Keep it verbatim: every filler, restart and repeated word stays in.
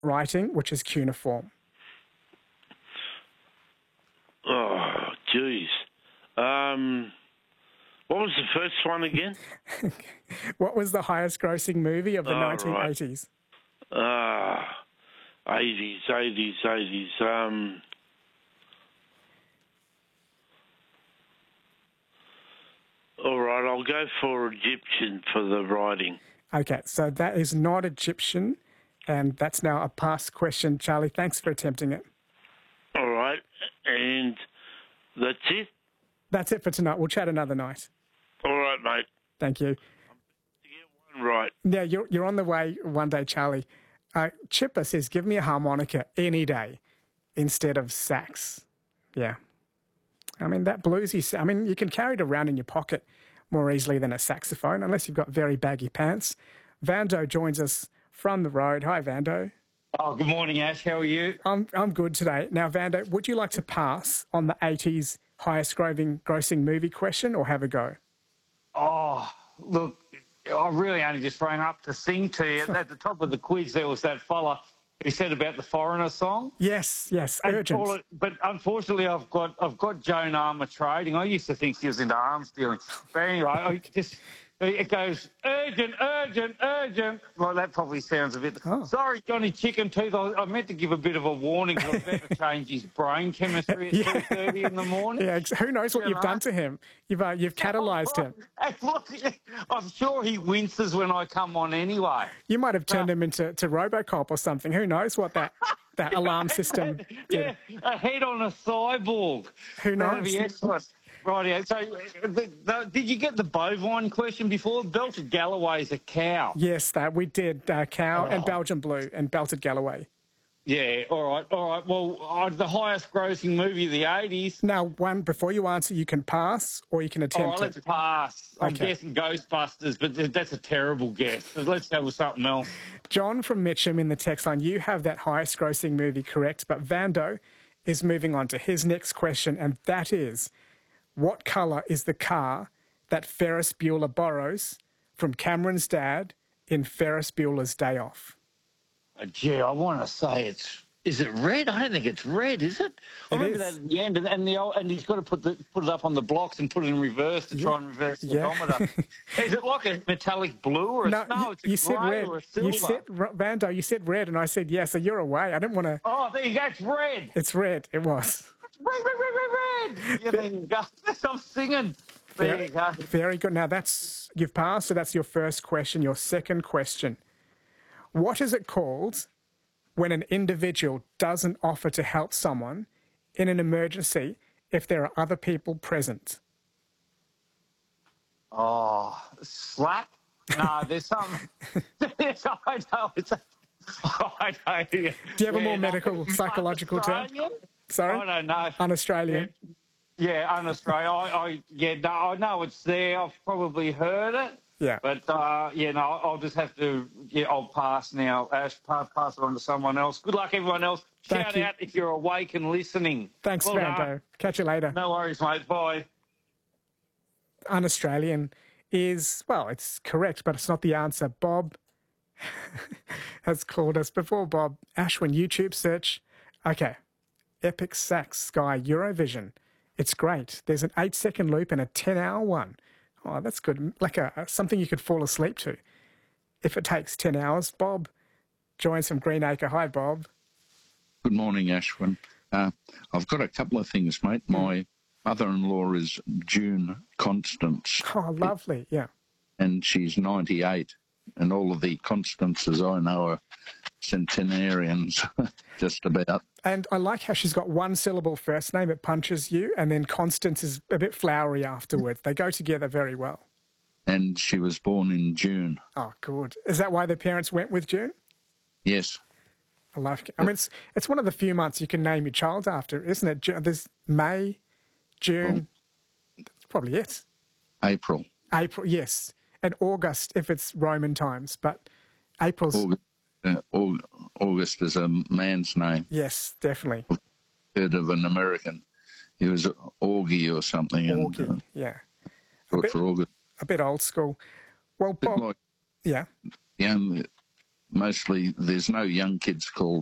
writing, which is cuneiform? Oh, jeez. Um, what was the first one again? What was the highest grossing movie of the Oh, nineteen right. eighties? Ah, eighties, eighties, eighties. Um, all right, I'll go for Egyptian for the writing. Okay, so that is not Egyptian, and that's now a past question. Charlie, thanks for attempting it. All right, and that's it? That's it for tonight. We'll chat another night. All right, mate. Thank you. To get one right. Yeah, you're, you're on the way one day, Charlie. Uh, Chipper says, give me a harmonica any day instead of sax. Yeah. I mean, that bluesy... sa- I mean, you can carry it around in your pocket more easily than a saxophone, unless you've got very baggy pants. Vando joins us from the road. Hi, Vando. Oh, good morning, Ash. How are you? I'm I'm good today. Now, Vando, would you like to pass on the eighties highest grossing, grossing movie question or have a go? Oh, look, I really only just rang up to sing to you. At the top of the quiz, there was that fella who said about the Foreigner song. Yes, yes, And urgent. all it- but unfortunately, I've got I've got Joan Armour trading. I used to think she was into arms dealing. But anyway, I just it goes urgent, urgent, urgent. Well, that probably sounds a bit. Oh. Sorry, Johnny Chicken Tooth. I, I meant to give a bit of a warning. 'Cause I was about to change his brain chemistry at Yeah. two thirty in the morning. Yeah, ex- who knows what You you've know? done to him? You've uh, you've catalysed him. Hey, look, I'm sure he winces when I come on anyway. You might have turned him into to RoboCop or something. Who knows what that that alarm system did? Yeah, a head on a cyborg. Who That'd be knows? excellent. Right, so uh, the, the, did you get the bovine question before? Belted Galloway's a cow. Yes, that we did. Uh, Cow and Oh. Belgian Blue and Belted Galloway. Yeah, all right, all right. Well, uh, the highest grossing movie of the eighties. Now, one before you answer, you can pass or you can All attempt right, let's it. pass. I'm Okay. guessing Ghostbusters, but th- that's a terrible guess. So let's go with something else. John from Mitcham in the text line, you have that highest grossing movie correct, but Vando is moving on to his next question, and that is, what colour is the car that Ferris Bueller borrows from Cameron's dad in Ferris Bueller's Day Off? Uh, gee, I want to say it's. Is it red? I don't think it's red, is it? I It remember is. that at the end, and, and the old, and he's got to put the put it up on the blocks and put it in reverse to try and reverse the Yeah. odometer. Is it like a metallic blue or a No, no? you, It's a you said grey red. or a silver. You said, Vando, you said red, and I said yes, so you're away. I didn't want to... Oh, there you go. It's red. It's red. It was. It's red, red, red, red, red. Yeah, there you go. I'm singing. There Very, you go. very good. Now, that's you've passed, so that's your first question. Your second question. What is it called when an individual doesn't offer to help someone in an emergency if there are other people present? Oh, slap? No, there's some. There's, I know. It's a, I know. Do you have a more medical, psychological term? Sorry? I don't know. Un-Australian. Yeah, un-Australian. I, I, yeah, no, I know it's there. I've probably heard it. Yeah. But, uh, yeah, no, I'll just have to, yeah, I'll pass now. Ash, pass, pass it on to someone else. Good luck, everyone else. Thank Shout you. out if you're awake and listening. Thanks, Well Vando. done. Catch you later. No worries, mate. Bye. Un-Australian is, well, it's correct, but it's not the answer. Bob has called us before. Bob, Ashwin, YouTube search. Okay. Epic Sax Sky Eurovision. It's great. There's an eight-second loop and a ten-hour one. Oh, that's good. Like a something you could fall asleep to. If it takes ten hours, Bob joins from Greenacre. Hi, Bob. Good morning, Ashwin. Uh, I've got a couple of things, mate. My mother-in-law is June Constance, Oh, lovely. Yeah. and she's ninety-eight, and all of the Constances I know are centenarians, just about. And I like how she's got one syllable first name, it punches you, and then Constance is a bit flowery afterwards. They go together very well. And she was born in June. Oh, good. Is that why the parents went with June? Yes, I love. I mean, it's it's one of the few months you can name your child after, isn't it? Ju- There's May, June. That's probably it. April. April, yes, and August if it's Roman times, but April's August, uh, Au- August is a man's name. yes, definitely. Heard of an American. He was Augie or something. And, uh, Augie, yeah, short bit- for August. a bit old school. Well, Bit Bob, like yeah, the only, mostly there's no young kids called